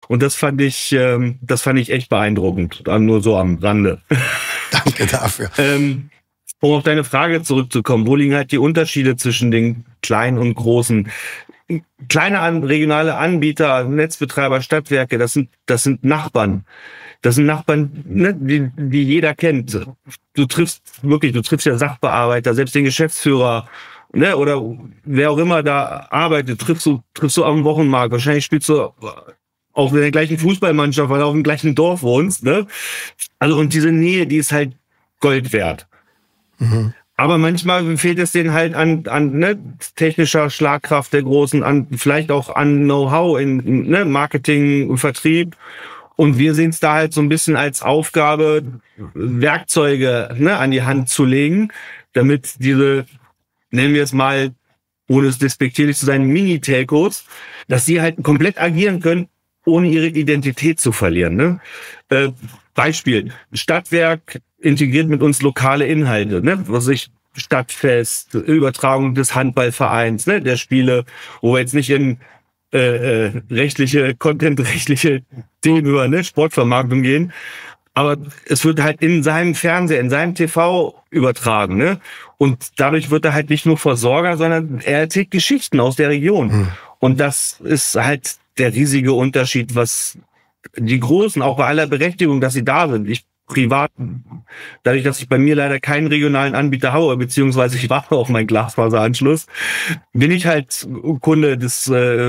Und das fand ich echt beeindruckend. Nur so am Rande. Danke dafür. Um auf deine Frage zurückzukommen, wo liegen halt die Unterschiede zwischen den kleinen und großen? Kleine regionale Anbieter, Netzbetreiber, Stadtwerke, das sind Nachbarn. Das sind Nachbarn, ne, die jeder kennt. Du triffst ja Sachbearbeiter, selbst den Geschäftsführer, ne, oder wer auch immer da arbeitet, triffst du am Wochenmarkt. Wahrscheinlich spielst du auch in der gleichen Fußballmannschaft, weil du auf dem gleichen Dorf wohnst, ne? Also, und diese Nähe, die ist halt Gold wert. Mhm. Aber manchmal fehlt es denen halt an technischer Schlagkraft der Großen, vielleicht auch an Know-how in Marketing und Vertrieb. Und wir sehen es da halt so ein bisschen als Aufgabe, Werkzeuge an die Hand zu legen, damit diese, nennen wir es mal, ohne es despektierlich zu sein, Mini-Telcos, dass sie halt komplett agieren können, ohne ihre Identität zu verlieren. Ne? Beispiel, Stadtwerk integriert mit uns lokale Inhalte, Stadtfest, Übertragung des Handballvereins, der Spiele, wo wir jetzt nicht in rechtliche Themen über Sportvermarktung gehen, aber es wird halt in seinem Fernseher, in seinem TV übertragen, ne? Und dadurch wird er halt nicht nur Versorger, sondern er erzählt Geschichten aus der Region. Und das ist halt der riesige Unterschied, was die Großen, auch bei aller Berechtigung, dass sie da sind. Ich privat, dadurch, dass ich bei mir leider keinen regionalen Anbieter habe, beziehungsweise ich warte auf meinen Glasfaseranschluss, bin ich halt Kunde des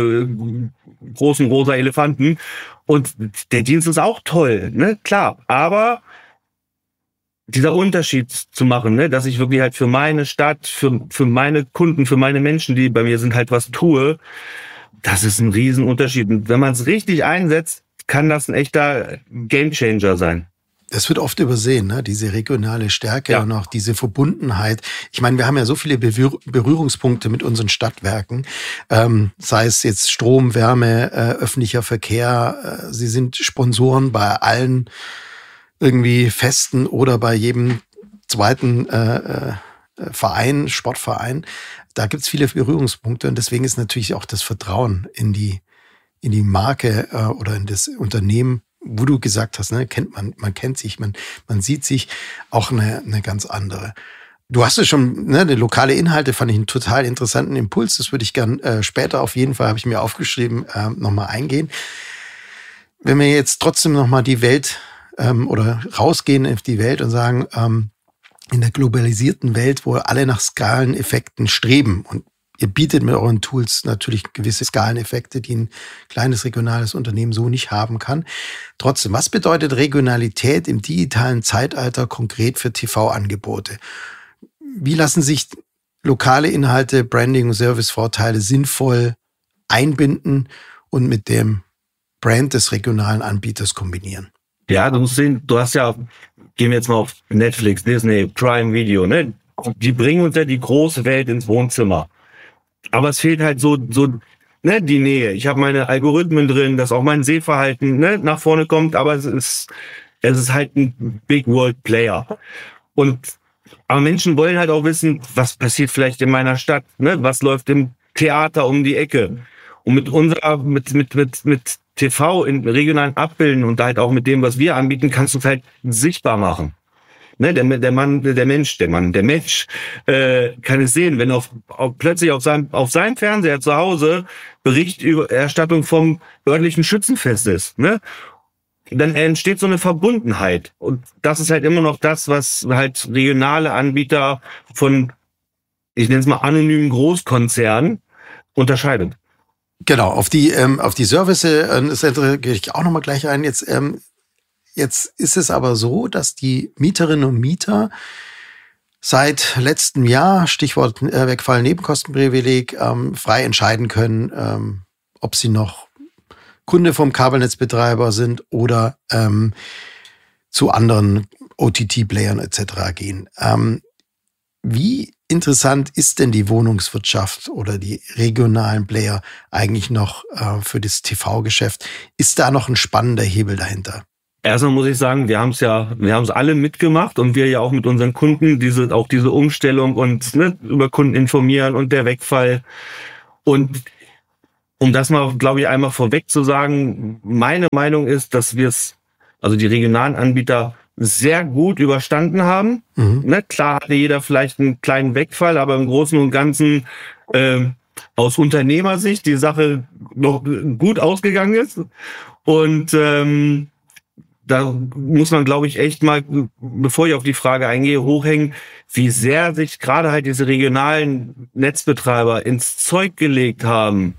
großen rosa Elefanten. Und der Dienst ist auch toll, ne? Klar. Aber dieser Unterschied zu machen, ne, dass ich wirklich halt für meine Stadt, für meine Kunden, für meine Menschen, die bei mir sind, halt was tue, das ist ein Riesenunterschied. Und wenn man es richtig einsetzt, kann das ein echter Gamechanger sein. Das wird oft übersehen, ne? Diese regionale Stärke und auch diese Verbundenheit. Ich meine, wir haben ja so viele Berührungspunkte mit unseren Stadtwerken, sei es jetzt Strom, Wärme, öffentlicher Verkehr. Sie sind Sponsoren bei allen irgendwie Festen oder bei jedem zweiten Verein, Sportverein. Da gibt's viele Berührungspunkte und deswegen ist natürlich auch das Vertrauen in die Marke oder in das Unternehmen, wo du gesagt hast, ne, man kennt sich, man sieht sich, auch eine ganz andere. Du hast es schon, ne, die lokale Inhalte fand ich einen total interessanten Impuls. Das würde ich gern später auf jeden Fall, habe ich mir aufgeschrieben, nochmal eingehen. Wenn wir jetzt trotzdem nochmal die Welt oder rausgehen auf die Welt und sagen, in der globalisierten Welt, wo alle nach Skaleneffekten streben und ihr bietet mit euren Tools natürlich gewisse Skaleneffekte, die ein kleines regionales Unternehmen so nicht haben kann. Trotzdem, was bedeutet Regionalität im digitalen Zeitalter konkret für TV-Angebote? Wie lassen sich lokale Inhalte, Branding und Servicevorteile sinnvoll einbinden und mit dem Brand des regionalen Anbieters kombinieren? Ja, du musst sehen, gehen wir jetzt mal auf Netflix, Disney, Prime Video, ne? Die bringen uns ja die große Welt ins Wohnzimmer. Aber es fehlt halt so die Nähe. Ich habe meine Algorithmen drin, dass auch mein Sehverhalten nach vorne kommt, aber es ist halt ein Big World Player. Aber Menschen wollen halt auch wissen, was passiert vielleicht in meiner Stadt, ne? Was läuft im Theater um die Ecke. Und mit TV in regionalen Abbilden und halt auch mit dem, was wir anbieten, kannst du es halt sichtbar machen. Ne, der Mensch kann es sehen, wenn plötzlich auf seinem Fernseher zu Hause Berichterstattung vom örtlichen Schützenfest ist, ne? Dann entsteht so eine Verbundenheit. Und das ist halt immer noch das, was halt regionale Anbieter von, ich nenne es mal anonymen Großkonzernen unterscheidet. Genau, auf die Service gehe ich auch nochmal gleich ein. Jetzt ist es aber so, dass die Mieterinnen und Mieter seit letztem Jahr, Stichwort Wegfall Nebenkostenprivileg, frei entscheiden können, ob sie noch Kunde vom Kabelnetzbetreiber sind oder zu anderen OTT-Playern etc. gehen. Wie interessant ist denn die Wohnungswirtschaft oder die regionalen Player eigentlich noch für das TV-Geschäft? Ist da noch ein spannender Hebel dahinter? Erstmal muss ich sagen, wir haben es alle mitgemacht und wir ja auch mit unseren Kunden diese Umstellung und über Kunden informieren und der Wegfall. Und um das mal, glaube ich, einmal vorweg zu sagen, meine Meinung ist, dass also die regionalen Anbieter sehr gut überstanden haben. Ne, klar hatte jeder vielleicht einen kleinen Wegfall, aber im Großen und Ganzen aus Unternehmersicht die Sache noch gut ausgegangen ist. Und da muss man, glaube ich, echt mal, bevor ich auf die Frage eingehe, hochhängen, wie sehr sich gerade halt diese regionalen Netzbetreiber ins Zeug gelegt haben.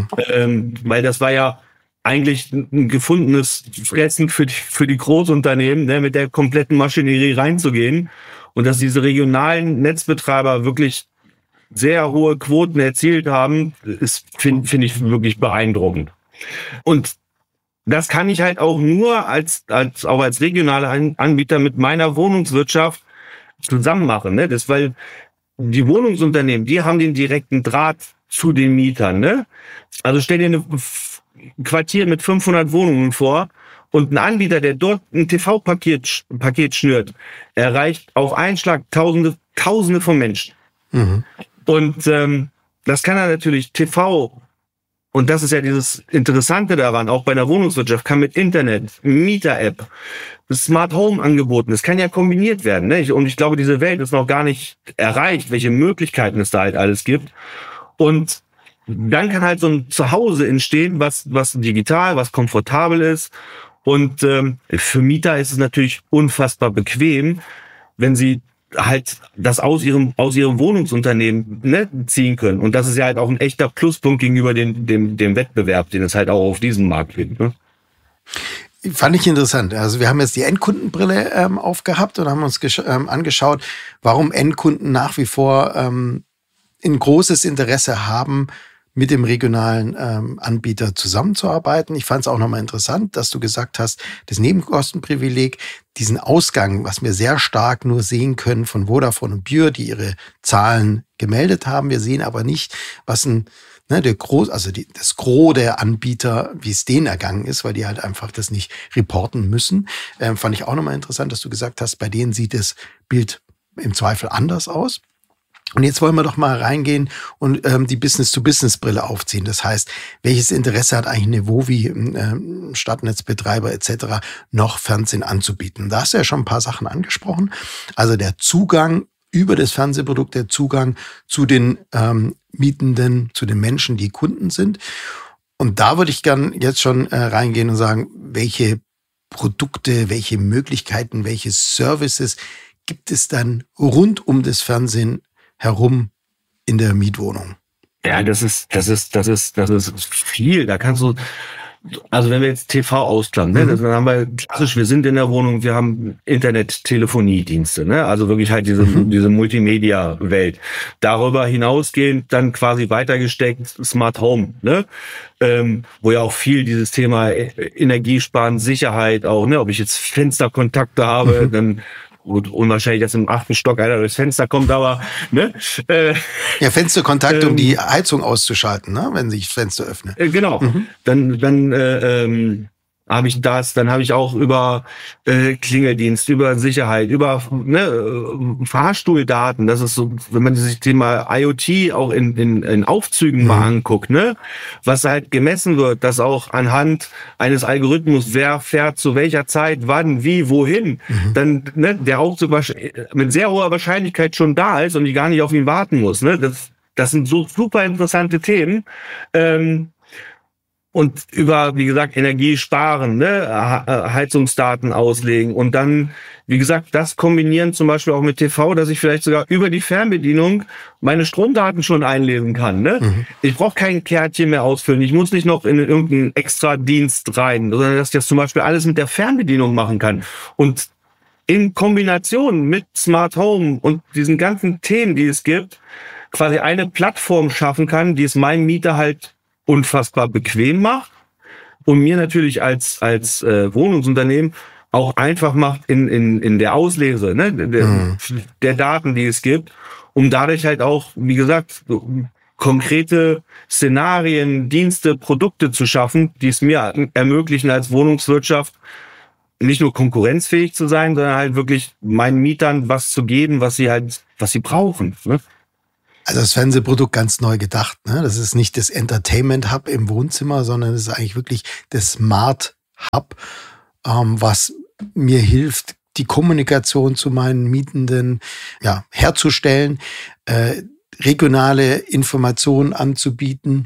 Weil das war ja eigentlich ein gefundenes Fressen für die Großunternehmen, ne, mit der kompletten Maschinerie reinzugehen. Und dass diese regionalen Netzbetreiber wirklich sehr hohe Quoten erzielt haben, ist, finde ich wirklich beeindruckend. Und das kann ich halt auch nur als regionaler Anbieter mit meiner Wohnungswirtschaft zusammen machen, ne? Das, weil die Wohnungsunternehmen, die haben den direkten Draht zu den Mietern, ne? Also stell dir ein Quartier mit 500 Wohnungen vor und ein Anbieter, der dort ein TV-Paket schnürt, erreicht auf einen Schlag Tausende von Menschen. Und das kann er natürlich TV. Und das ist ja dieses Interessante daran, auch bei der Wohnungswirtschaft, kann mit Internet, Mieter-App, Smart Home angeboten, das kann ja kombiniert werden. Ne? Und ich glaube, diese Welt ist noch gar nicht erreicht, welche Möglichkeiten es da halt alles gibt. Und dann kann halt so ein Zuhause entstehen, was digital, was komfortabel ist. Und für Mieter ist es natürlich unfassbar bequem, wenn sie halt das aus ihrem Wohnungsunternehmen, ne, ziehen können. Und das ist ja halt auch ein echter Pluspunkt gegenüber dem Wettbewerb, den es halt auch auf diesem Markt gibt. Ne? Fand ich interessant. Also wir haben jetzt die Endkundenbrille aufgehabt und haben uns angeschaut, warum Endkunden nach wie vor ein großes Interesse haben, mit dem regionalen Anbieter zusammenzuarbeiten. Ich fand es auch nochmal interessant, dass du gesagt hast, das Nebenkostenprivileg, diesen Ausgang, was wir sehr stark nur sehen können von Vodafone und Bür, die ihre Zahlen gemeldet haben. Wir sehen aber nicht, was das Gros der Anbieter, wie es denen ergangen ist, weil die halt einfach das nicht reporten müssen. Fand ich auch nochmal interessant, dass du gesagt hast, bei denen sieht das Bild im Zweifel anders aus. Und jetzt wollen wir doch mal reingehen und die Business-to-Business-Brille aufziehen. Das heißt, welches Interesse hat eigentlich eine WOWI, Stadtnetzbetreiber etc. noch Fernsehen anzubieten? Da hast du ja schon ein paar Sachen angesprochen. Also der Zugang über das Fernsehprodukt, der Zugang zu den Mietenden, zu den Menschen, die Kunden sind. Und da würde ich gern jetzt schon reingehen und sagen, welche Produkte, welche Möglichkeiten, welche Services gibt es dann rund um das Fernsehen herum in der Mietwohnung? Ja, das ist viel. Da kannst du, also wenn wir jetzt TV ausklammern, ne, dann haben wir klassisch, wir sind in der Wohnung, wir haben Internet-Telefoniedienste, ne, also wirklich halt diese Multimedia-Welt. Darüber hinausgehend dann quasi weitergesteckt Smart Home, ne, wo ja auch viel dieses Thema Energiesparen, Sicherheit auch, ne, ob ich jetzt Fensterkontakte habe, dann gut, unwahrscheinlich, dass im 8. Stock einer durchs Fenster kommt, aber ne? Ja, Fensterkontakt, um die Heizung auszuschalten, ne? Wenn sich das Fenster öffnet. Genau. Dann habe ich das, dann habe ich auch über Klingeldienst, über Sicherheit, über Fahrstuhldaten. Das ist so, wenn man sich das Thema IoT auch in Aufzügen mal anguckt, ne, was halt gemessen wird, dass auch anhand eines Algorithmus, wer fährt zu welcher Zeit, wann, wie, wohin, dann der Aufzug mit sehr hoher Wahrscheinlichkeit schon da ist und ich gar nicht auf ihn warten muss. Ne, das sind so super interessante Themen. Und über, wie gesagt, Energie sparen, ne, Heizungsdaten auslegen und dann, wie gesagt, das kombinieren zum Beispiel auch mit TV, dass ich vielleicht sogar über die Fernbedienung meine Stromdaten schon einlesen kann. Ne? Ich brauche kein Kärtchen mehr ausfüllen, ich muss nicht noch in irgendeinen extra Dienst rein, sondern dass ich das zum Beispiel alles mit der Fernbedienung machen kann. Und in Kombination mit Smart Home und diesen ganzen Themen, die es gibt, quasi eine Plattform schaffen kann, die es meinem Mieter halt unfassbar bequem macht und mir natürlich als Wohnungsunternehmen auch einfach macht in der Auslese, ne, der Daten, die es gibt, um dadurch halt auch, wie gesagt, konkrete Szenarien, Dienste, Produkte zu schaffen, die es mir ermöglichen als Wohnungswirtschaft nicht nur konkurrenzfähig zu sein, sondern halt wirklich meinen Mietern was zu geben, was sie brauchen. Ne? Also das Fernsehprodukt ganz neu gedacht, ne? Das ist nicht das Entertainment Hub im Wohnzimmer, sondern es ist eigentlich wirklich das Smart Hub, was mir hilft, die Kommunikation zu meinen Mietenden herzustellen, regionale Informationen anzubieten,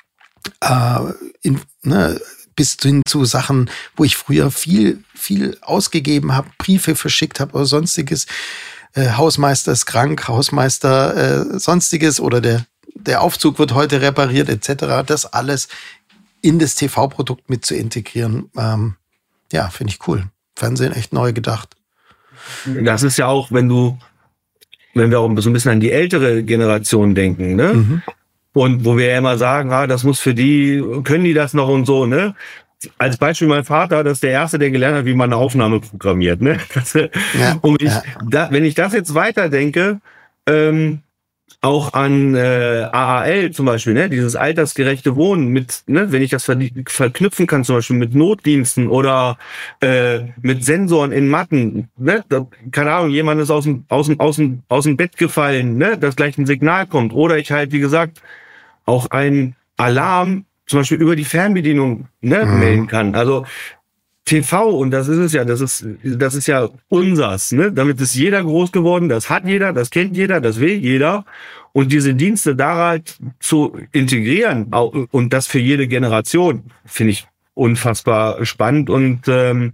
bis hin zu Sachen, wo ich früher viel ausgegeben habe, Briefe verschickt habe oder sonstiges. Hausmeister ist krank, Hausmeister sonstiges oder der Aufzug wird heute repariert etc. Das alles in das TV-Produkt mit zu integrieren, finde ich cool. Fernsehen echt neu gedacht. Das ist ja auch, wenn wir auch so ein bisschen an die ältere Generation denken, ne? Mhm. Und wo wir ja immer sagen, das muss für die, können die das noch und so, ne? Als Beispiel mein Vater, das ist der Erste, der gelernt hat, wie man eine Aufnahme programmiert, ne? Wenn ich das jetzt weiterdenke, auch an AAL zum Beispiel, ne, dieses altersgerechte Wohnen mit, ne, wenn ich das verknüpfen kann, zum Beispiel mit Notdiensten oder mit Sensoren in Matten, ne, keine Ahnung, jemand ist aus dem Bett gefallen, ne, dass gleich ein Signal kommt, oder ich halt, wie gesagt, auch ein Alarm zum Beispiel über die Fernbedienung melden kann. Also TV, und das ist es ja, das ist ja unsers, ne? Damit ist jeder groß geworden, das hat jeder, das kennt jeder, das will jeder. Und diese Dienste da halt zu integrieren und das für jede Generation, finde ich unfassbar spannend, und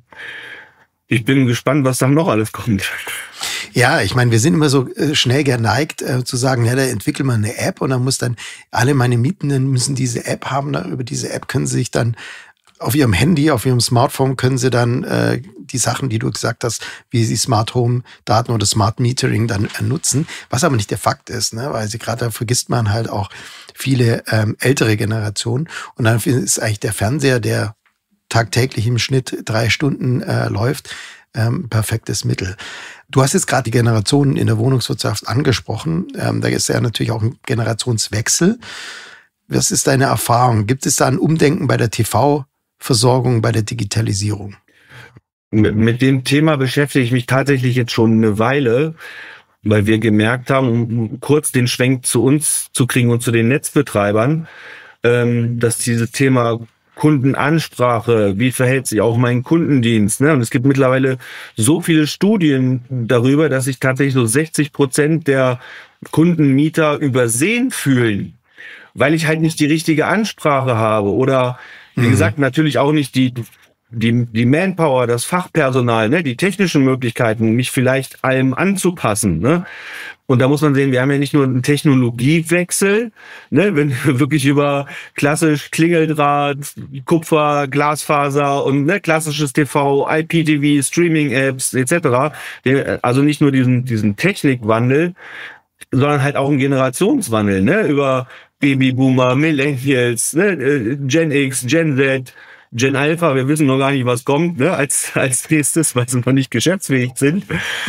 ich bin gespannt, was dann noch alles kommt. Ja, ich meine, wir sind immer so schnell geneigt zu sagen, da entwickelt man eine App und dann muss dann alle meine Mietenden müssen diese App haben. Über diese App können sie sich dann auf ihrem Handy, auf ihrem Smartphone können sie dann die Sachen, die du gesagt hast, wie sie Smart Home Daten oder Smart Metering dann nutzen, was aber nicht der Fakt ist, ne? Weil gerade da vergisst man halt auch viele ältere Generationen, und dann ist eigentlich der Fernseher, der tagtäglich im Schnitt 3 Stunden läuft, perfektes Mittel. Du hast jetzt gerade die Generationen in der Wohnungswirtschaft angesprochen. Da ist ja natürlich auch ein Generationswechsel. Was ist deine Erfahrung? Gibt es da ein Umdenken bei der TV-Versorgung, bei der Digitalisierung? Mit dem Thema beschäftige ich mich tatsächlich jetzt schon eine Weile, weil wir gemerkt haben, um kurz den Schwenk zu uns zu kriegen und zu den Netzbetreibern, dass dieses Thema Kundenansprache, wie verhält sich auch mein Kundendienst, ne? Und es gibt mittlerweile so viele Studien darüber, dass sich tatsächlich so 60% der Kundenmieter übersehen fühlen, weil ich halt nicht die richtige Ansprache habe oder, wie gesagt, natürlich auch nicht die Manpower, das Fachpersonal, ne, die technischen Möglichkeiten, mich vielleicht allem anzupassen, ne? Und da muss man sehen, wir haben ja nicht nur einen Technologiewechsel, ne, wenn wir wirklich über klassisch Klingeldraht, Kupfer, Glasfaser und klassisches TV, IPTV, Streaming-Apps etc. Also nicht nur diesen Technikwandel, sondern halt auch einen Generationswandel, ne, über Babyboomer, Millennials, ne, Gen X, Gen Z, Gen Alpha, wir wissen noch gar nicht, was kommt, ne, als nächstes, weil sie noch nicht geschäftsfähig sind.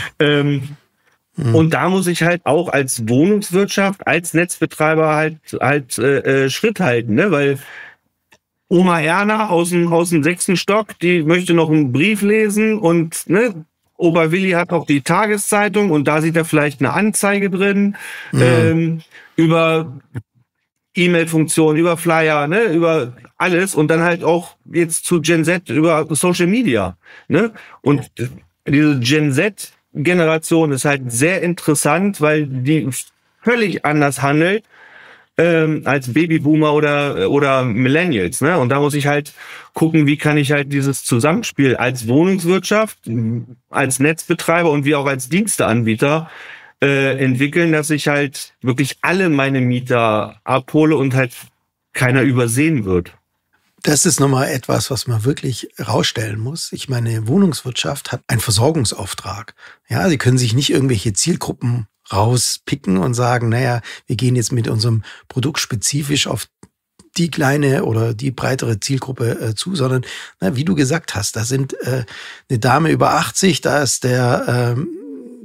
Und da muss ich halt auch als Wohnungswirtschaft, als Netzbetreiber halt Schritt halten, ne, weil Oma Erna aus dem 6. Stock, die möchte noch einen Brief lesen, und ne, Opa Willi hat auch die Tageszeitung und da sieht er vielleicht eine Anzeige drin, über E-Mail-Funktion, über Flyer, ne, über alles, und dann halt auch jetzt zu Gen Z über Social Media, ne? Und diese Gen Z-Generation ist halt sehr interessant, weil die völlig anders handelt als Babyboomer oder Millennials, ne? Und da muss ich halt gucken, wie kann ich halt dieses Zusammenspiel als Wohnungswirtschaft, als Netzbetreiber und wie auch als Diensteanbieter entwickeln, dass ich halt wirklich alle meine Mieter abhole und halt keiner übersehen wird. Das ist nochmal etwas, was man wirklich rausstellen muss. Ich meine, Wohnungswirtschaft hat einen Versorgungsauftrag. Ja, sie können sich nicht irgendwelche Zielgruppen rauspicken und sagen, naja, wir gehen jetzt mit unserem Produkt spezifisch auf die kleine oder die breitere Zielgruppe zu, sondern, wie du gesagt hast, da sind eine Dame über 80, da ist der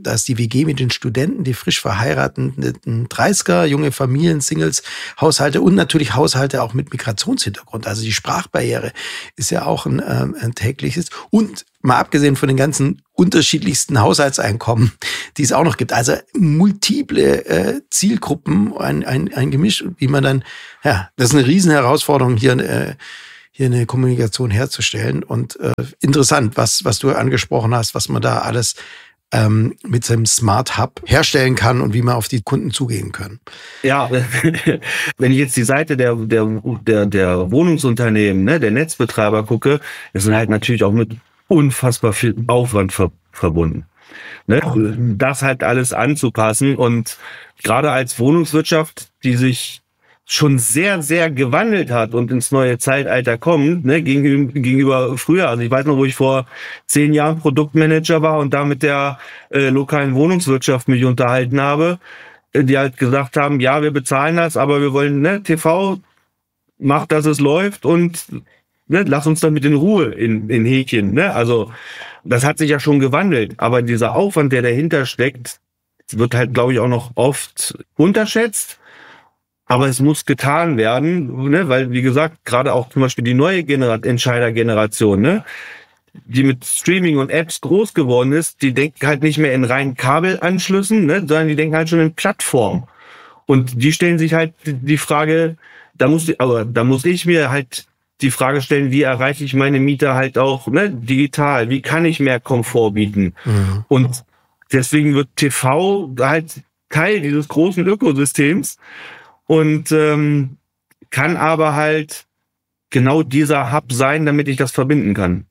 da ist die WG mit den Studenten, die frisch verheirateten 30er, junge Familien, Singles, Haushalte und natürlich Haushalte auch mit Migrationshintergrund. Also die Sprachbarriere ist ja auch ein tägliches. Und mal abgesehen von den ganzen unterschiedlichsten Haushaltseinkommen, die es auch noch gibt. Also multiple Zielgruppen, ein Gemisch, wie man dann, ja, das ist eine riesen Herausforderung, hier eine Kommunikation herzustellen. Und interessant, was du angesprochen hast, was man da alles mit seinem Smart Hub herstellen kann und wie man auf die Kunden zugehen kann. Ja, wenn ich jetzt die Seite der Wohnungsunternehmen, ne, der Netzbetreiber gucke, das sind halt natürlich auch mit unfassbar viel Aufwand verbunden. Ne? Das halt alles anzupassen, und gerade als Wohnungswirtschaft, die sich schon sehr, sehr gewandelt hat und ins neue Zeitalter kommt, ne, gegenüber früher. Also ich weiß noch, wo ich vor 10 Jahren Produktmanager war und da mit der lokalen Wohnungswirtschaft mich unterhalten habe, die halt gesagt haben, ja, wir bezahlen das, aber wir wollen, ne, TV macht, dass es läuft, und ne, lass uns damit in Ruhe in Häkchen. Ne? Also das hat sich ja schon gewandelt, aber dieser Aufwand, der dahinter steckt, wird halt, glaube ich, auch noch oft unterschätzt. Aber es muss getan werden, ne? Weil, wie gesagt, gerade auch zum Beispiel die neue Entscheidergeneration, ne? Die mit Streaming und Apps groß geworden ist, die denken halt nicht mehr in reinen Kabelanschlüssen, ne? Sondern die denken halt schon in Plattformen. Und die stellen sich halt die Frage, da muss ich mir halt die Frage stellen, wie erreiche ich meine Mieter halt auch, ne, digital? Wie kann ich mehr Komfort bieten? Mhm. Und deswegen wird TV halt Teil dieses großen Ökosystems. Und kann aber halt genau dieser Hub sein, damit ich das verbinden kann.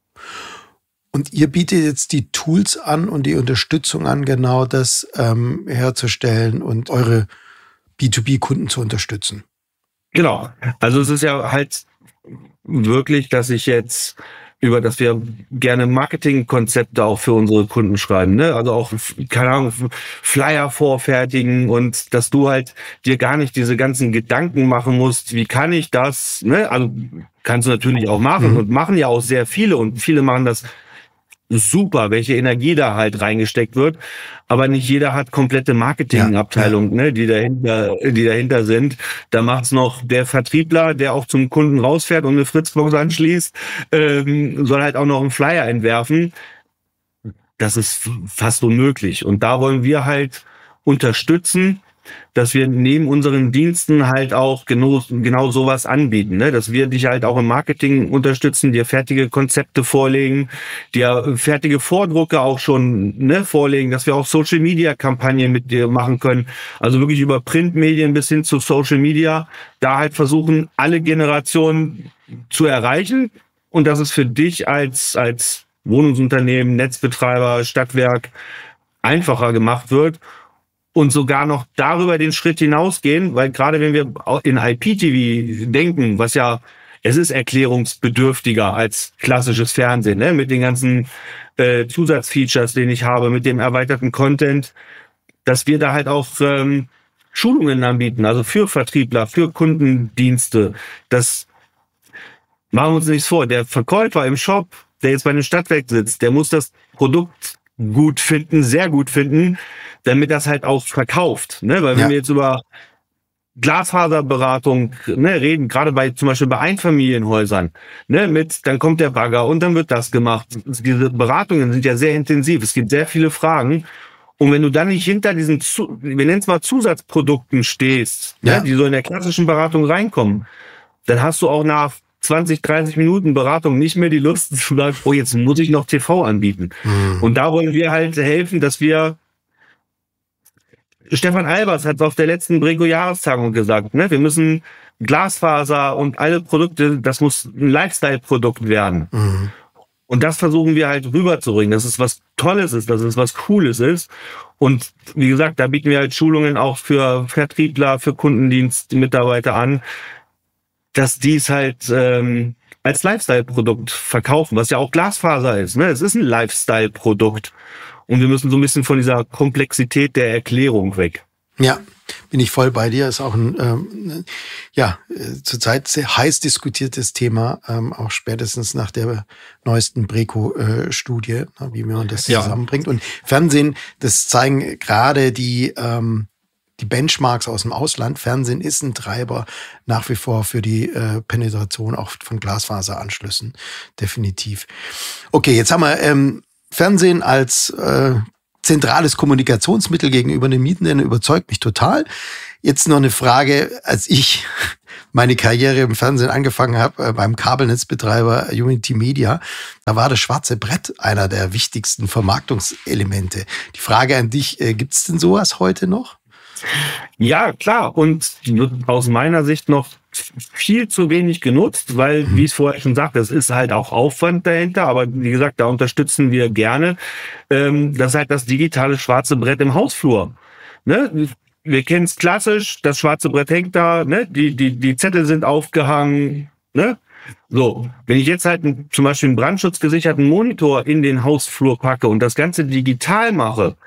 Und ihr bietet jetzt die Tools an und die Unterstützung an, genau das herzustellen und eure B2B-Kunden zu unterstützen. Genau. Also es ist ja halt wirklich, dass dass wir gerne Marketingkonzepte auch für unsere Kunden schreiben, ne? Also auch, keine Ahnung, Flyer vorfertigen, und dass du halt dir gar nicht diese ganzen Gedanken machen musst, wie kann ich das, ne? Also kannst du natürlich auch machen und machen ja auch sehr viele, und viele machen das super, welche Energie da halt reingesteckt wird. Aber nicht jeder hat komplette Marketingabteilung, ne, die dahinter sind. Da macht's noch der Vertriebler, der auch zum Kunden rausfährt und eine Fritzbox anschließt, soll halt auch noch einen Flyer entwerfen. Das ist fast unmöglich. Und da wollen wir halt unterstützen, dass wir neben unseren Diensten halt auch genau sowas anbieten, ne? Dass wir dich halt auch im Marketing unterstützen, dir fertige Konzepte vorlegen, dir fertige Vordrucke auch schon, ne, vorlegen, dass wir auch Social-Media-Kampagnen mit dir machen können. Also wirklich über Printmedien bis hin zu Social Media, da halt versuchen, alle Generationen zu erreichen, und dass es für dich als Wohnungsunternehmen, Netzbetreiber, Stadtwerk einfacher gemacht wird. Und sogar noch darüber den Schritt hinausgehen, weil gerade wenn wir in IPTV denken, es ist erklärungsbedürftiger als klassisches Fernsehen, ne? Mit den ganzen Zusatzfeatures, den ich habe, mit dem erweiterten Content, dass wir da halt auch Schulungen anbieten, also für Vertriebler, für Kundendienste. Das machen wir uns nichts vor. Der Verkäufer im Shop, der jetzt bei einem Stadtwerk sitzt, der muss das Produkt gut finden, sehr gut finden, damit das halt auch verkauft, ne? Weil wenn wir jetzt über Glasfaserberatung, ne, reden, gerade zum Beispiel bei Einfamilienhäusern, ne, dann kommt der Bagger und dann wird das gemacht. Diese Beratungen sind ja sehr intensiv. Es gibt sehr viele Fragen. Und wenn du dann nicht hinter diesen, wir nennen es mal Zusatzprodukten stehst, ne, die so in der klassischen Beratung reinkommen, dann hast du auch nach 20, 30 Minuten Beratung nicht mehr die Lust zu sagen, oh, jetzt muss ich noch TV anbieten. Und da wollen wir halt helfen, dass wir, Stefan Albers hat es auf der letzten Brego-Jahrestagung gesagt, ne, wir müssen Glasfaser und alle Produkte, das muss ein Lifestyle-Produkt werden. Und das versuchen wir halt rüberzubringen, dass es was Tolles ist, dass es was Cooles ist. Und wie gesagt, da bieten wir halt Schulungen auch für Vertriebler, für Kundendienstmitarbeiter an, dass die es halt als Lifestyle-Produkt verkaufen, was ja auch Glasfaser ist, ne? Es ist ein Lifestyle-Produkt. Und wir müssen so ein bisschen von dieser Komplexität der Erklärung weg. Ja, bin ich voll bei dir. Ist auch ein, zurzeit sehr heiß diskutiertes Thema, auch spätestens nach der neuesten Breco-Studie, wie man das zusammenbringt. Und Fernsehen, das zeigen gerade die Benchmarks aus dem Ausland. Fernsehen ist ein Treiber nach wie vor für die Penetration auch von Glasfaseranschlüssen. Definitiv. Okay, jetzt haben wir Fernsehen als zentrales Kommunikationsmittel gegenüber den Mietenden, überzeugt mich total. Jetzt noch eine Frage, als ich meine Karriere im Fernsehen angefangen habe, beim Kabelnetzbetreiber Unity Media, da war das schwarze Brett einer der wichtigsten Vermarktungselemente. Die Frage an dich, gibt es denn sowas heute noch? Ja, klar. Und aus meiner Sicht noch viel zu wenig genutzt, weil, wie ich es vorher schon sagte, es ist halt auch Aufwand dahinter. Aber wie gesagt, da unterstützen wir gerne. Das ist halt das digitale schwarze Brett im Hausflur. Ne? Wir kennen es klassisch, das schwarze Brett hängt da, ne? Die Zettel sind aufgehangen. Ne? So, wenn ich jetzt halt zum Beispiel einen brandschutzgesicherten Monitor in den Hausflur packe und das Ganze digital mache,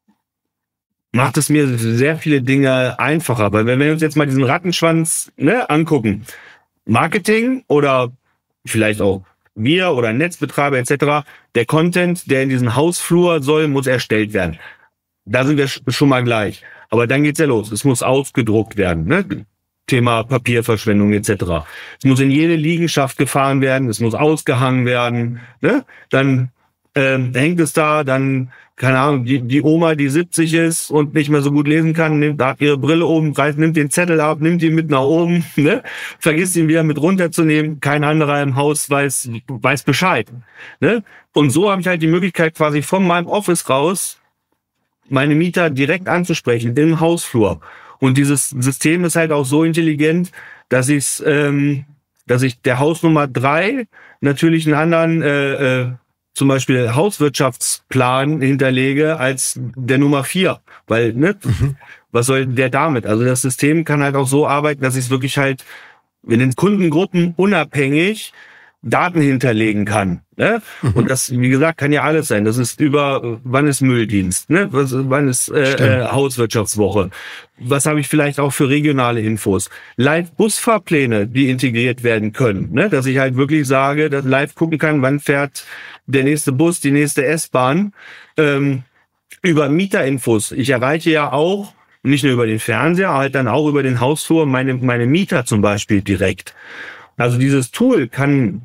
macht es mir sehr viele Dinge einfacher. Weil wenn wir uns jetzt mal diesen Rattenschwanz angucken, Marketing oder vielleicht auch wir oder ein Netzbetreiber etc., der Content, der in diesen Hausflur soll, muss erstellt werden. Da sind wir schon mal gleich. Aber dann geht's ja los. Es muss ausgedruckt werden. Ne? Thema Papierverschwendung etc. Es muss in jede Liegenschaft gefahren werden. Es muss ausgehangen werden. Ne? Dann hängt es da, dann keine Ahnung, die Oma, die 70 ist und nicht mehr so gut lesen kann, nimmt ihre Brille oben, nimmt den Zettel ab, nimmt ihn mit nach oben, ne? Vergisst ihn wieder mit runterzunehmen. Kein anderer im Haus weiß Bescheid. Ne? Und so habe ich halt die Möglichkeit, quasi von meinem Office raus meine Mieter direkt anzusprechen im Hausflur. Und dieses System ist halt auch so intelligent, dass ich der Hausnummer 3 natürlich einen anderen zum Beispiel Hauswirtschaftsplan hinterlege als der Nummer 4. Weil, was soll der damit? Also das System kann halt auch so arbeiten, dass ich es wirklich halt in den Kundengruppen unabhängig Daten hinterlegen kann. Ne? Und das, wie gesagt, kann ja alles sein. Das ist wann ist Mülldienst, ne? Wann ist Hauswirtschaftswoche? Was habe ich vielleicht auch für regionale Infos? Live-Busfahrpläne, die integriert werden können. Ne? Dass ich halt wirklich sage, dass live gucken kann, wann fährt der nächste Bus, die nächste S-Bahn. Über Mieterinfos. Ich erreiche ja auch, nicht nur über den Fernseher, halt dann auch über den Hausflur meine Mieter zum Beispiel direkt. Also dieses Tool kann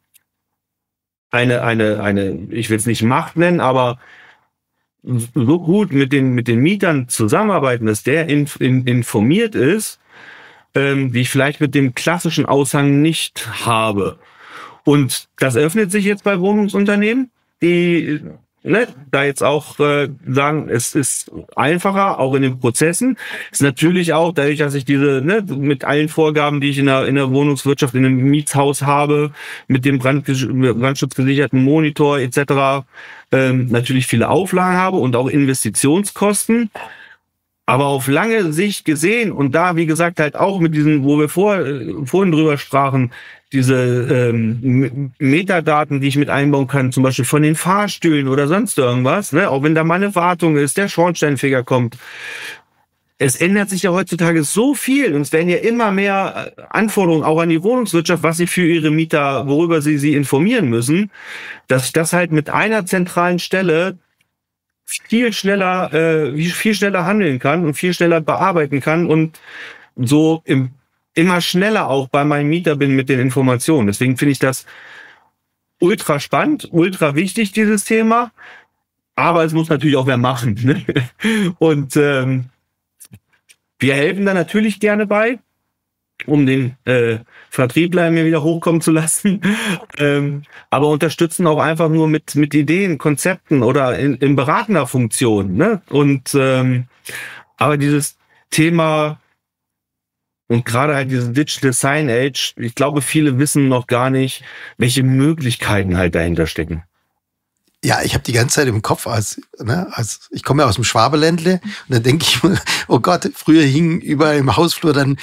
eine, ich will es nicht Macht nennen, aber so gut mit den Mietern zusammenarbeiten, dass der informiert ist, wie ich vielleicht mit dem klassischen Aushang nicht habe. Und das öffnet sich jetzt bei Wohnungsunternehmen, die da jetzt auch sagen, es ist einfacher, auch in den Prozessen. Ist natürlich auch, dadurch, dass ich diese, mit allen Vorgaben, die ich in der Wohnungswirtschaft, in einem Mietshaus habe, mit dem brandschutzgesicherten Monitor etc., natürlich viele Auflagen habe und auch Investitionskosten. Aber auf lange Sicht gesehen und da, wie gesagt, halt auch mit diesen, wo wir vorhin drüber sprachen, diese Metadaten, die ich mit einbauen kann, zum Beispiel von den Fahrstühlen oder sonst irgendwas, ne? Auch wenn da mal eine Wartung ist, der Schornsteinfeger kommt. Es ändert sich ja heutzutage so viel und es werden ja immer mehr Anforderungen auch an die Wohnungswirtschaft, was sie für ihre Mieter, worüber sie informieren müssen, dass ich das halt mit einer zentralen Stelle viel schneller handeln kann und viel schneller bearbeiten kann und so immer schneller auch bei meinem Mieter bin mit den Informationen. Deswegen finde ich das ultra spannend, ultra wichtig, dieses Thema. Aber es muss natürlich auch wer machen. Ne? Und wir helfen da natürlich gerne bei, um den Vertriebler mir wieder hochkommen zu lassen. Aber unterstützen auch einfach nur mit Ideen, Konzepten oder in beratender Funktion. Ne? Und aber dieses Thema und gerade halt diese Digital Signage, ich glaube, viele wissen noch gar nicht, welche Möglichkeiten halt dahinter stecken. Ja, ich habe die ganze Zeit im Kopf, als ich komme ja aus dem Schwabeländle und da denke ich mir, oh Gott, früher hingen überall im Hausflur dann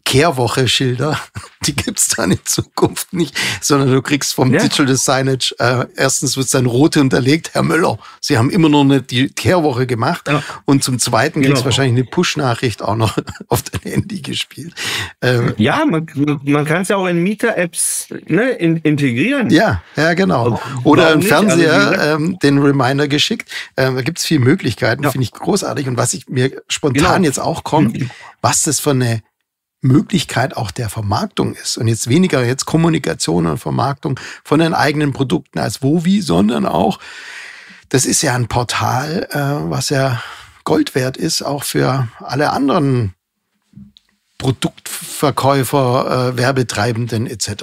Kehrwoche-Schilder, die gibt's dann in Zukunft nicht, sondern du kriegst vom Digital Signage, erstens wird es dann rot unterlegt, Herr Müller, Sie haben immer noch nicht die Kehrwoche gemacht, und zum Zweiten kriegst du wahrscheinlich eine Push-Nachricht auch noch auf dein Handy gespielt. Ja, man kann es ja auch in Mieter-Apps integrieren. Ja, genau. Oder im Fernseher den Reminder geschickt. Da gibt's viele Möglichkeiten, finde ich großartig. Und was ich mir spontan jetzt auch kommt, was das für eine Möglichkeit auch der Vermarktung ist. Und jetzt weniger Kommunikation und Vermarktung von den eigenen Produkten als Wowi, sondern auch, das ist ja ein Portal, was ja Gold wert ist, auch für alle anderen Produktverkäufer, Werbetreibenden etc.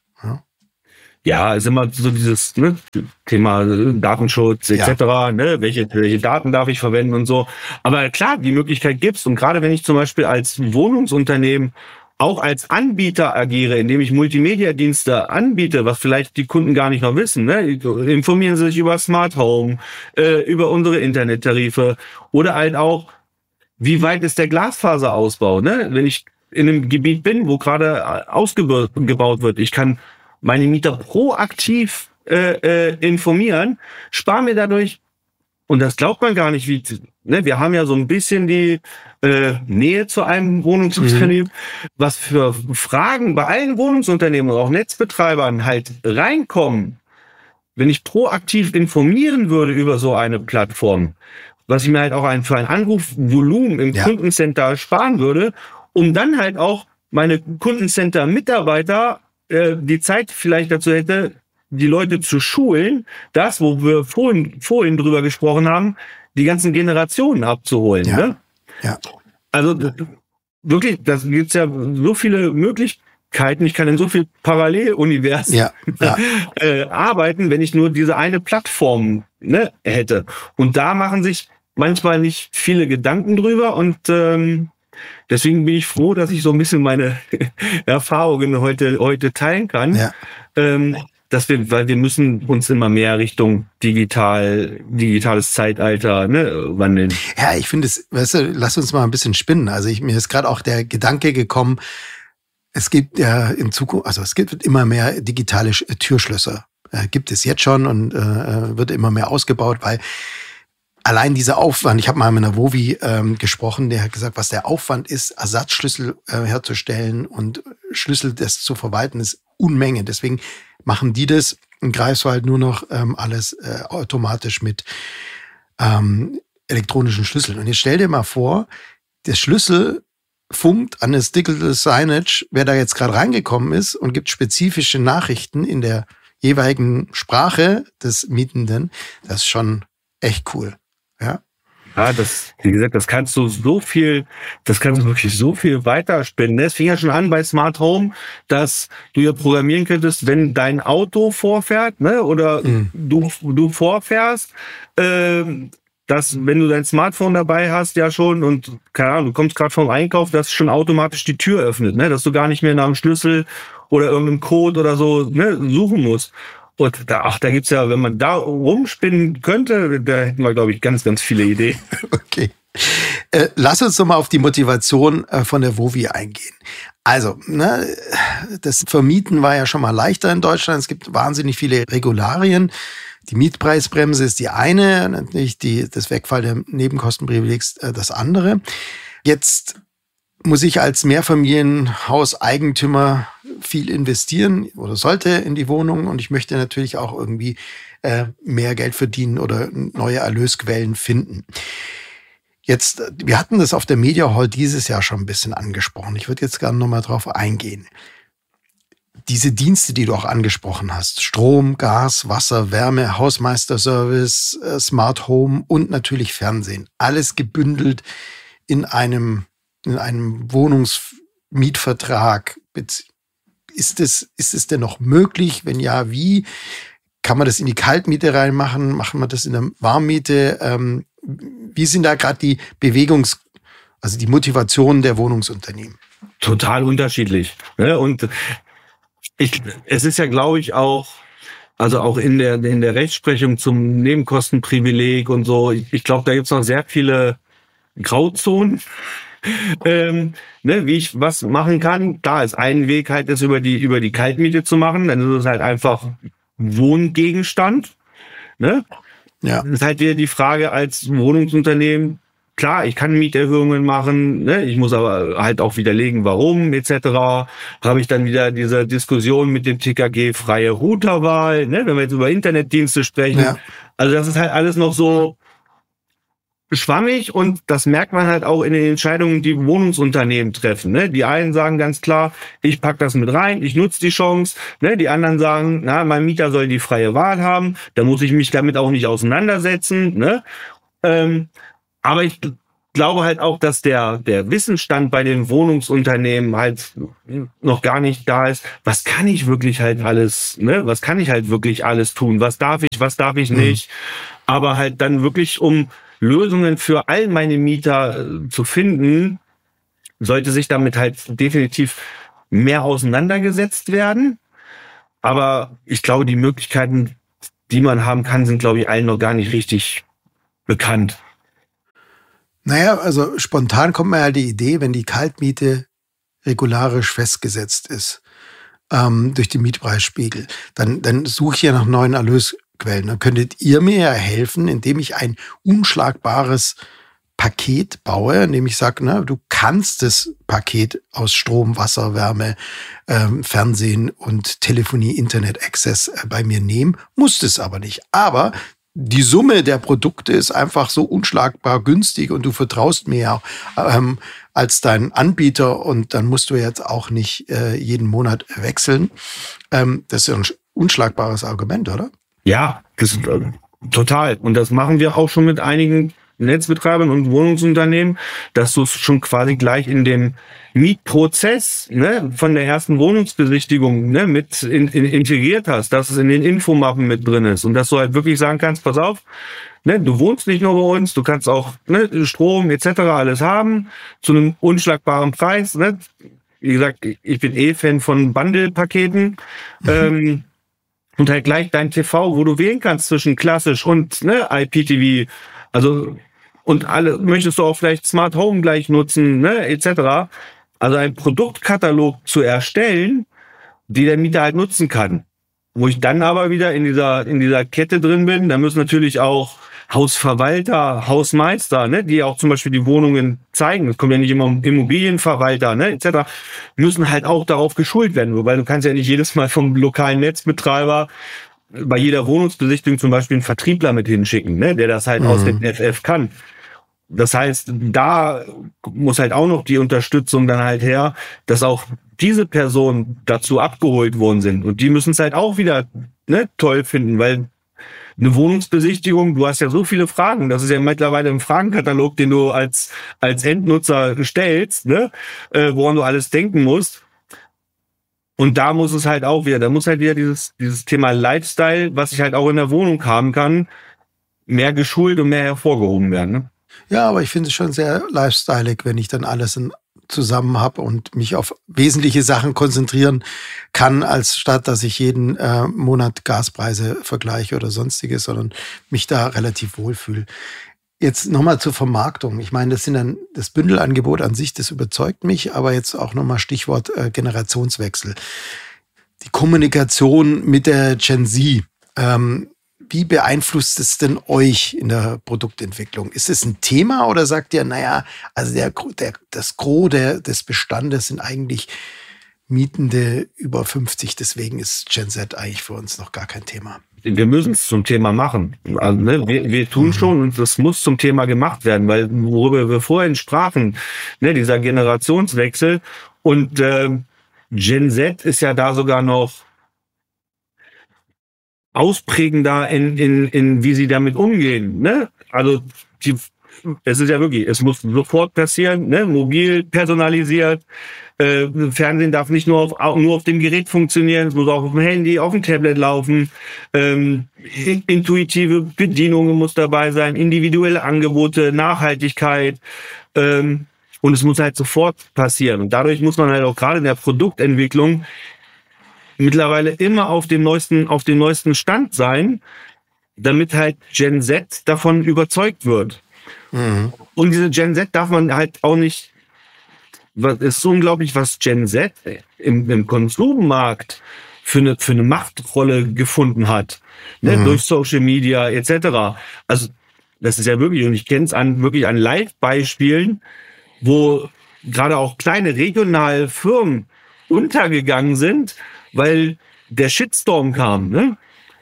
Ja, ist immer so dieses Thema Datenschutz etc. Welche Daten darf ich verwenden und so. Aber klar, die Möglichkeit gibt's. Und gerade wenn ich zum Beispiel als Wohnungsunternehmen auch als Anbieter agiere, indem ich Multimedia-Dienste anbiete, was vielleicht die Kunden gar nicht noch wissen, informieren sie sich über Smart Home, über unsere Internettarife oder halt auch, wie weit ist der Glasfaserausbau, wenn ich in einem Gebiet bin, wo gerade ausgebaut wird. Ich kann meine Mieter proaktiv informieren, sparen mir dadurch, und das glaubt man gar nicht, wir haben ja so ein bisschen die Nähe zu einem Wohnungsunternehmen, was für Fragen bei allen Wohnungsunternehmen und auch Netzbetreibern halt reinkommen, wenn ich proaktiv informieren würde über so eine Plattform, was ich mir halt auch für ein Anrufvolumen im Kundencenter sparen würde, um dann halt auch meine Kundencenter-Mitarbeiter die Zeit vielleicht dazu hätte, die Leute zu schulen, das, wo wir vorhin drüber gesprochen haben, die ganzen Generationen abzuholen. Ja. Also wirklich, das gibt's ja so viele Möglichkeiten. Ich kann in so viel Paralleluniversen arbeiten, wenn ich nur diese eine Plattform hätte. Und da machen sich manchmal nicht viele Gedanken drüber, und deswegen bin ich froh, dass ich so ein bisschen meine Erfahrungen heute teilen kann. Ja. Weil wir müssen uns immer mehr Richtung digitales Zeitalter wandeln. Ja, ich finde es, lass uns mal ein bisschen spinnen. Also mir ist gerade auch der Gedanke gekommen, es gibt ja in Zukunft, also es gibt immer mehr digitale Türschlösser. Gibt es jetzt schon und wird immer mehr ausgebaut, weil allein dieser Aufwand, ich habe mal mit einer Wowi gesprochen, der hat gesagt, was der Aufwand ist, Ersatzschlüssel herzustellen und Schlüssel das zu verwalten, ist Unmenge. Deswegen machen die das in Greifswald nur noch alles automatisch mit elektronischen Schlüsseln. Und jetzt stell dir mal vor, der Schlüssel funkt an das Digital Signage, wer da jetzt gerade reingekommen ist, und gibt spezifische Nachrichten in der jeweiligen Sprache des Mietenden. Das ist schon echt cool. Ja. Ja, wie gesagt, das kannst du wirklich so viel weiterspinnen. Es fing ja schon an bei Smart Home, dass du ja programmieren könntest, wenn dein Auto vorfährt, oder du vorfährst, dass, wenn du dein Smartphone dabei hast, ja schon, und keine Ahnung, du kommst gerade vom Einkauf, dass schon automatisch die Tür öffnet, dass du gar nicht mehr nach einem Schlüssel oder irgendeinem Code oder so suchen musst. Und da gibt's ja, wenn man da rumspinnen könnte, da hätten wir, glaube ich, ganz, ganz viele Ideen. Okay. Lass uns doch mal auf die Motivation von der Wowi eingehen. Also, das Vermieten war ja schon mal leichter in Deutschland. Es gibt wahnsinnig viele Regularien. Die Mietpreisbremse ist die eine, natürlich das Wegfall der Nebenkostenprivilegs das andere. Jetzt muss ich als Mehrfamilienhauseigentümer viel investieren oder sollte in die Wohnung, und ich möchte natürlich auch irgendwie mehr Geld verdienen oder neue Erlösquellen finden. Jetzt, wir hatten das auf der Media Hall dieses Jahr schon ein bisschen angesprochen. Ich würde jetzt gerne nochmal drauf eingehen. Diese Dienste, die du auch angesprochen hast, Strom, Gas, Wasser, Wärme, Hausmeisterservice, Smart Home und natürlich Fernsehen, alles gebündelt in einem Wohnungsmietvertrag. Ist es denn noch möglich? Wenn ja, wie? Kann man das in die Kaltmiete reinmachen? Machen wir das in der Warmmiete? Wie sind da gerade die die Motivationen der Wohnungsunternehmen? Total unterschiedlich. Und es ist ja, glaube ich, auch in der Rechtsprechung zum Nebenkostenprivileg und so, ich glaube, da gibt es noch sehr viele Grauzonen, Wie ich was machen kann. Da ist ein Weg halt, das über die Kaltmiete zu machen. Dann ist es halt einfach Wohngegenstand. Ne? Ja. Das ist halt wieder die Frage als Wohnungsunternehmen. Klar, ich kann Mieterhöhungen machen, ne? Ich muss aber halt auch widerlegen, warum etc. Habe ich dann wieder diese Diskussion mit dem TKG freie Routerwahl, ne? Wenn wir jetzt über Internetdienste sprechen. Ja. Also das ist halt alles noch so schwammig und das merkt man halt auch in den Entscheidungen, die Wohnungsunternehmen treffen. Ne? Die einen sagen ganz klar, ich pack das mit rein, ich nutze die Chance. Ne? Die anderen sagen, mein Mieter soll die freie Wahl haben, da muss ich mich damit auch nicht auseinandersetzen. Ne? Aber ich glaube halt auch, dass der Wissensstand bei den Wohnungsunternehmen halt noch gar nicht da ist. Was kann ich wirklich halt alles, ne? Was kann ich halt wirklich alles tun? Was darf ich nicht? Aber halt dann wirklich, um Lösungen für all meine Mieter zu finden, sollte sich damit halt definitiv mehr auseinandergesetzt werden. Aber ich glaube, die Möglichkeiten, die man haben kann, sind, glaube ich, allen noch gar nicht richtig bekannt. Naja, also spontan kommt mir ja die Idee, wenn die Kaltmiete regularisch festgesetzt ist durch den Mietpreisspiegel, dann suche ich ja nach neuen Erlösquellen. Dann könntet ihr mir ja helfen, indem ich ein unschlagbares Paket baue, indem ich sage, du kannst das Paket aus Strom, Wasser, Wärme, Fernsehen und Telefonie, Internet Access bei mir nehmen, musst es aber nicht. Aber die Summe der Produkte ist einfach so unschlagbar günstig und du vertraust mir ja als dein Anbieter und dann musst du jetzt auch nicht jeden Monat wechseln. Das ist ja ein unschlagbares Argument, oder? Ja, das ist total. Und das machen wir auch schon mit einigen Netzbetreibern und Wohnungsunternehmen, dass du es schon quasi gleich in dem Mietprozess, ne, von der ersten Wohnungsbesichtigung, ne, mit integriert hast, dass es in den Infomappen mit drin ist und dass du halt wirklich sagen kannst, pass auf, ne, du wohnst nicht nur bei uns, du kannst auch, ne, Strom etc. alles haben zu einem unschlagbaren Preis. Ne. Wie gesagt, ich bin Fan von Bundle-Paketen. Und halt gleich dein TV, wo du wählen kannst zwischen klassisch und IPTV. Also und alle möchtest du auch vielleicht Smart Home gleich nutzen, ne, etc. Also einen Produktkatalog zu erstellen, die der Mieter halt nutzen kann. Wo ich dann aber wieder in dieser Kette drin bin, da müssen natürlich auch Hausverwalter, Hausmeister, ne, die auch zum Beispiel die Wohnungen zeigen, es kommt ja nicht immer Immobilienverwalter, ne, etc., müssen halt auch darauf geschult werden, weil du kannst ja nicht jedes Mal vom lokalen Netzbetreiber bei jeder Wohnungsbesichtigung zum Beispiel einen Vertriebler mit hinschicken, ne, der das halt aus dem FF kann. Das heißt, da muss halt auch noch die Unterstützung dann halt her, dass auch diese Personen dazu abgeholt worden sind. Und die müssen es halt auch wieder, ne, toll finden, weil eine Wohnungsbesichtigung, du hast ja so viele Fragen. Das ist ja mittlerweile ein Fragenkatalog, den du als Endnutzer stellst, ne, woran du alles denken musst. Und da muss es halt auch wieder, da muss halt wieder dieses Thema Lifestyle, was ich halt auch in der Wohnung haben kann, mehr geschult und mehr hervorgehoben werden, ne? Ja, aber ich finde es schon sehr lifestyleig, wenn ich dann alles zusammen habe und mich auf wesentliche Sachen konzentrieren kann, als statt, dass ich jeden Monat Gaspreise vergleiche oder sonstiges, sondern mich da relativ wohlfühle. Jetzt nochmal zur Vermarktung. Ich meine, das Bündelangebot an sich, das überzeugt mich, aber jetzt auch nochmal Stichwort Generationswechsel. Die Kommunikation mit der Gen Z, wie beeinflusst es denn euch in der Produktentwicklung? Ist es ein Thema oder sagt ihr, also das Gros des Bestandes sind eigentlich Mietende über 50, deswegen ist Gen Z eigentlich für uns noch gar kein Thema? Wir müssen es zum Thema machen. Also, ne, wir tun schon und das muss zum Thema gemacht werden, weil worüber wir vorhin sprachen, ne, dieser Generationswechsel und Gen Z ist ja da sogar noch ausprägender in wie sie damit umgehen, ne? Also es ist ja wirklich, es muss sofort passieren, ne? Mobil, personalisiert. Fernsehen darf nicht nur auf dem Gerät funktionieren, es muss auch auf dem Handy, auf dem Tablet laufen. Intuitive Bedienungen muss dabei sein, individuelle Angebote, Nachhaltigkeit. Und es muss halt sofort passieren. Und dadurch muss man halt auch gerade in der Produktentwicklung mittlerweile immer auf dem neuesten Stand sein, damit halt Gen Z davon überzeugt wird. Mhm. Und diese Gen Z darf man halt auch nicht ist unglaublich, was Gen Z im Konsummarkt für eine Machtrolle gefunden hat, ne? Durch Social Media etc. Also das ist ja wirklich, und ich kenne es wirklich an Live-Beispielen, wo gerade auch kleine regionale Firmen untergegangen sind, weil der Shitstorm kam. Ne?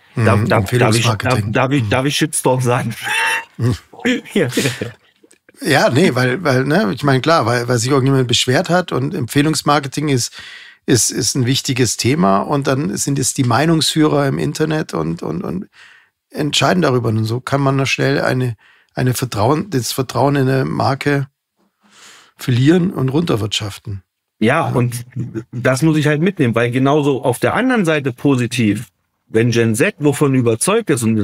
Darf ich Shitstorm sagen? Ja. Ja, nee, weil ne, ich meine, klar, weil sich irgendjemand beschwert hat und Empfehlungsmarketing ist ein wichtiges Thema und dann sind es die Meinungsführer im Internet und entscheiden darüber. Und so kann man da schnell das Vertrauen in eine Marke verlieren und runterwirtschaften. Ja, und das muss ich halt mitnehmen, weil genauso auf der anderen Seite positiv, wenn Gen Z wovon überzeugt ist und